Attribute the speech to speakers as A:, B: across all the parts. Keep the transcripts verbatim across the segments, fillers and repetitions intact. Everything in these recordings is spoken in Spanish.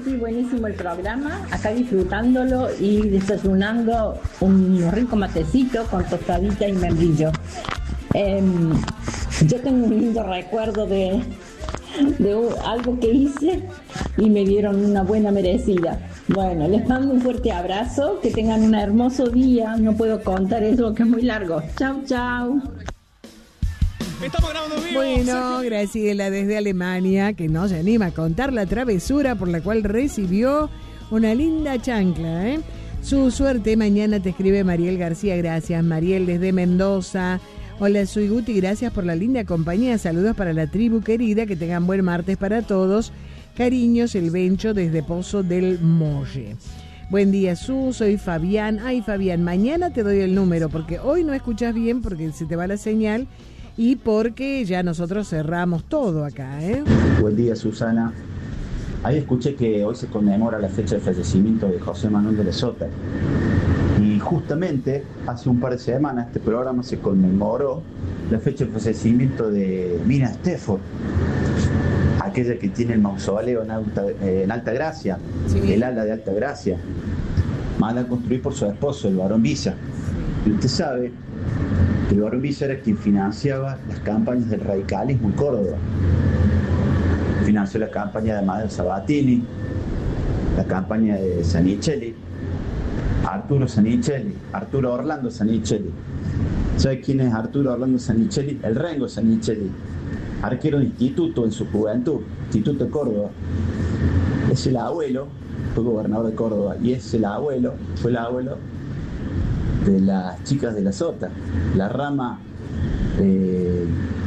A: Sí, buenísimo el programa, acá disfrutándolo y desayunando un rico matecito con tostadita y membrillo. Eh, yo tengo un lindo recuerdo de, de un, algo que hice y me dieron una buena merecida. Bueno, les mando un fuerte abrazo, que tengan un hermoso día, no puedo contar eso que es muy largo. Chau, chau.
B: Estamos grabando vivo.
C: Bueno, Graciela desde Alemania, que no se anima a contar la travesura por la cual recibió una linda chancla, ¿eh? Su suerte, mañana te escribe Mariel García, gracias. Mariel desde Mendoza. Hola, soy Guti, gracias por la linda compañía. Saludos para la tribu querida, que tengan buen martes para todos. Cariños, el Bencho desde Pozo del Molle. Buen día, Su, soy Fabián. Ay, Fabián, mañana te doy el número, porque hoy no escuchas bien porque se te va la señal. Y porque ya nosotros cerramos todo acá, ¿eh?
D: Buen día, Susana. Ahí escuché que hoy se conmemora la fecha de fallecimiento de José Manuel de la Sota. Y justamente hace un par de semanas este programa se conmemoró la fecha de fallecimiento de Mina Stefford, aquella que tiene el mausoleo en Alta, eh, en Alta Gracia, sí. El ala de Alta Gracia, manda a construir por su esposo, el barón Visa. Y usted sabe, el barón Visa era quien financiaba las campañas del radicalismo en Córdoba. Financió la campaña de Amadeo Sabatini, la campaña de Sanichelli, Arturo Sanichelli, Arturo Orlando Sanichelli. ¿Sabe quién es Arturo Orlando Sanichelli? El Rengo Sanichelli, arquero de instituto en su juventud, Instituto de Córdoba. Es el abuelo, fue gobernador de Córdoba, y es el abuelo, fue el abuelo de las chicas de la Sota, la rama eh,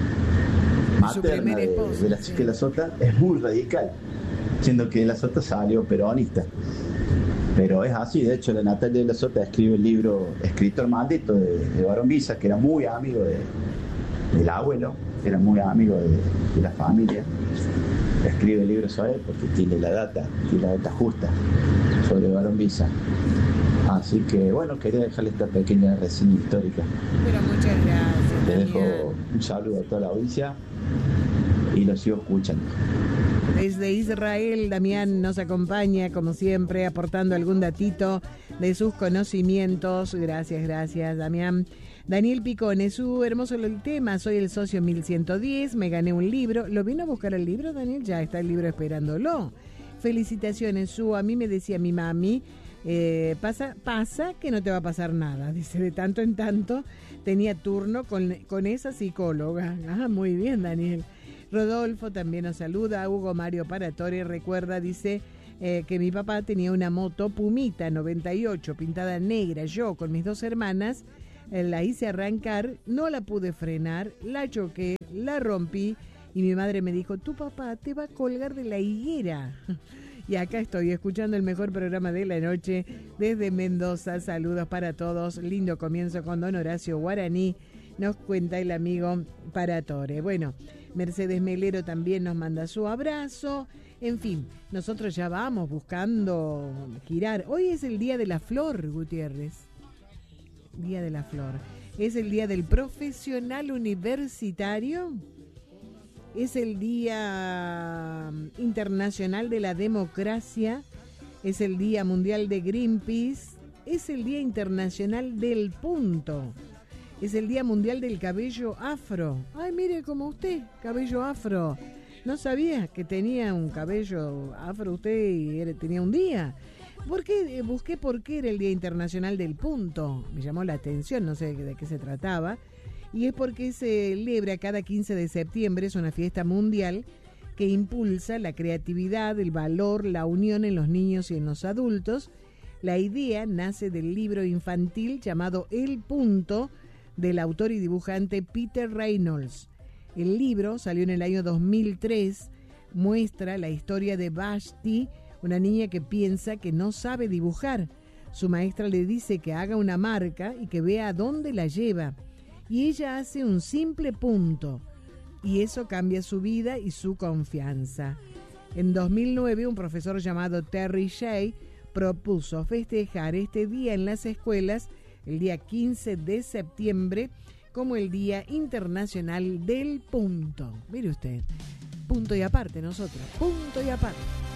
D: materna de, de las chicas de la Sota es muy radical, siendo que de la Sota salió peronista. Pero es así, de hecho la Natalia de la Sota escribe el libro Escritor Maldito de, de Barón Visa, que era muy amigo de, del abuelo, era muy amigo de, de la familia. Escribe el libro sobre él porque tiene la data, tiene la data justa sobre Barón Visa. Así que bueno, quería dejarle esta pequeña reseña histórica.
C: Pero muchas gracias.
D: Te dejo un saludo a toda la audiencia y lo sigo escuchando.
C: Desde Israel, Damián nos acompaña, como siempre, aportando algún datito de sus conocimientos. Gracias, gracias, Damián. Daniel Picone, su hermoso el tema, soy el socio mil ciento diez, me gané un libro. ¿Lo vino a buscar el libro, Daniel? Ya está el libro esperándolo. Felicitaciones, su, a mí me decía mi mami, eh, pasa, pasa que no te va a pasar nada. Dice, de tanto en tanto tenía turno con, con esa psicóloga. Ah, muy bien, Daniel. Rodolfo también nos saluda. Hugo Mario Paratore recuerda, dice eh, que mi papá tenía una moto Pumita noventa y ocho pintada negra. Yo con mis dos hermanas eh, la hice arrancar, no la pude frenar, la choqué, la rompí y mi madre me dijo, tu papá te va a colgar de la higuera. Y acá estoy escuchando el mejor programa de la noche desde Mendoza. Saludos para todos. Lindo comienzo con don Horacio Guaraní. Nos cuenta el amigo Paratore. Bueno, Mercedes Melero también nos manda su abrazo. En fin, nosotros ya vamos buscando girar. Hoy es el Día de la Flor, Gutiérrez. Día de la Flor. Es el Día del Profesional Universitario. Es el Día Internacional de la Democracia. Es el Día Mundial de Greenpeace. Es el Día Internacional del Punto. Es el Día Mundial del Cabello Afro. Ay, mire como usted, cabello afro. No sabía que tenía un cabello afro usted y era, tenía un día. ¿Por qué? Busqué por qué era el Día Internacional del Punto. Me llamó la atención, no sé de qué se trataba. Y es porque se celebra cada quince de septiembre, es una fiesta mundial que impulsa la creatividad, el valor, la unión en los niños y en los adultos. La idea nace del libro infantil llamado El Punto, del autor y dibujante Peter Reynolds. El libro salió en el año dos mil tres, muestra la historia de Vashti, una niña que piensa que no sabe dibujar. Su maestra le dice que haga una marca y que vea a dónde la lleva. Y ella hace un simple punto, y eso cambia su vida y su confianza. En dos mil nueve, un profesor llamado Terry Shea propuso festejar este día en las escuelas, el día quince de septiembre, como el Día Internacional del Punto. Mire usted, punto y aparte nosotros, punto y aparte.